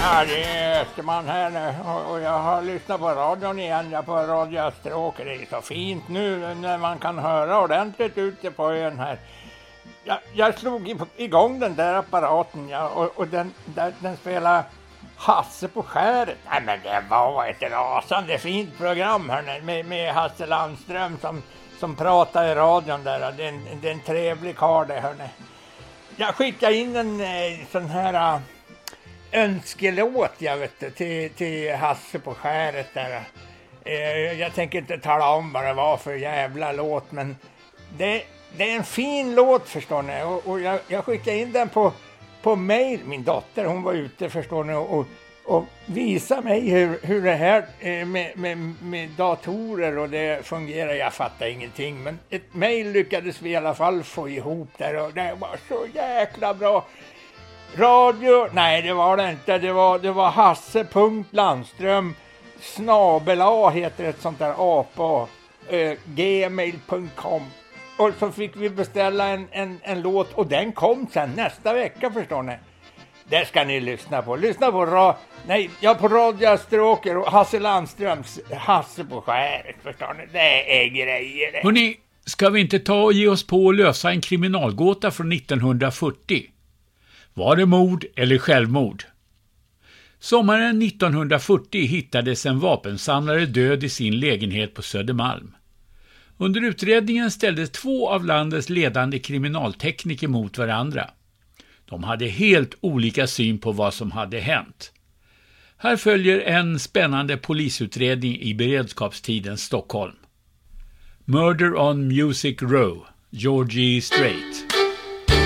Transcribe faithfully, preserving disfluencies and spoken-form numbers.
Ja, det är Österman här nu och jag har lyssnat på radion igen, jag på Radio Österåker. Det är så fint nu när man kan höra ordentligt ute på ön här. Jag, jag slog igång den där apparaten ja, och, och den, den, den spelar Hasse på skäret. Nej men det var ett rasande fint program hörni, med, med Hasse Landström som, som pratar i radion där. Det är en, det är en trevlig karl det hörni. Jag skickade in en eh, sån här... Uh, önskelåt jag vet du, till, till Hasse på skäret där. Eh, jag tänker inte tala om vad det var för jävla låt men det, det är en fin låt förstår ni och, och jag, jag skickade in den på, på mail. Min dotter hon var ute förstår ni och, och visade mig hur, hur det här eh, med, med, med datorer och det fungerar. Jag fattar ingenting men ett mail lyckades vi i alla fall få ihop där och det var så jäkla bra. Radio, nej det var det inte, det var, det var Hasse.Landström snabel A heter ett sånt där apa, eh, gmail punkt com och så fick vi beställa en, en, en låt och den kom sen nästa vecka förstår ni. Det ska ni lyssna på, lyssna på ra, nej, ja, på Radio Österåker och Hasse Landströms Hasse på skäret förstår ni, det är grejer det. Hörrni, ska vi inte ta och ge oss på att lösa en kriminalgåta från nittonhundrafyrtio? Var det mord eller självmord? Sommaren nittonhundrafyrtio hittades en vapensamlare död i sin lägenhet på Södermalm. Under utredningen ställdes två av landets ledande kriminaltekniker mot varandra. De hade helt olika syn på vad som hade hänt. Här följer en spännande polisutredning i beredskapstidens Stockholm. Murder on Music Row, Georgie Strait.